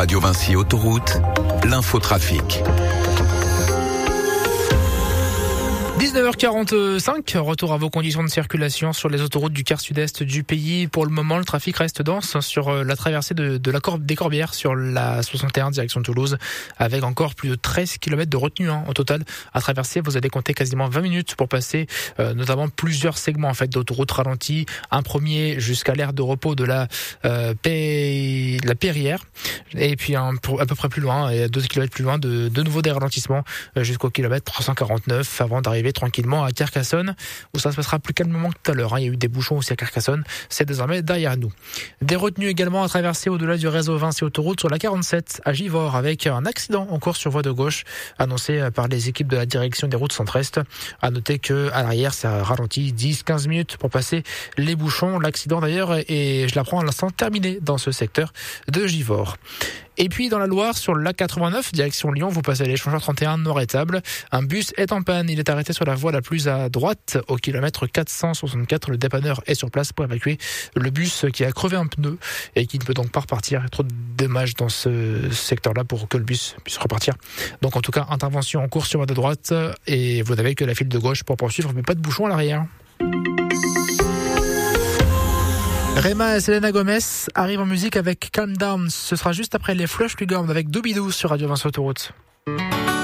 Radio Vinci Autoroute, l'infotrafic. 19h45, retour à vos conditions de circulation sur les autoroutes du quart sud-est du pays. Pour le moment, le trafic reste dense sur la traversée des Corbières sur la 61 direction Toulouse, avec encore plus de 13 km de retenue au total à traverser. Vous allez compter quasiment 20 minutes pour passer notamment plusieurs segments d'autoroute ralentis. Un premier jusqu'à l'aire de repos de la Perrière, et puis à peu près plus loin, et 2 km plus loin, de nouveau des ralentissements jusqu'au kilomètre 349 avant d'arriver tranquillement à Carcassonne, où ça se passera plus calmement que tout à l'heure. Il y a eu des bouchons aussi à Carcassonne, c'est désormais derrière nous. Des retenues également à traverser au-delà du réseau Vinci Autoroute sur la 47 à Givors, avec un accident en cours sur voie de gauche annoncé par les équipes de la direction des routes centre-est. À noter que à l'arrière, ça ralentit 10-15 minutes pour passer les bouchons. L'accident d'ailleurs est, je l'apprends à l'instant, terminé dans ce secteur de Givors. Et puis dans la Loire, sur l'A89, direction Lyon, vous passez à l'échangeur 31 Nord-Étable. Un bus est en panne, il est arrêté sur la voie la plus à droite, au kilomètre 464. Le dépanneur est sur place pour évacuer le bus qui a crevé un pneu et qui ne peut donc pas repartir. Il y a trop de dommages dans ce secteur-là pour que le bus puisse repartir. Donc en tout cas, intervention en cours sur voie de droite, et vous n'avez que la file de gauche pour poursuivre, mais pas de bouchon à l'arrière. Rema et Selena Gomez arrivent en musique avec Calm Down. Ce sera juste après les Flush Lugorn avec Doobidoo sur Radio Vinci Autoroute.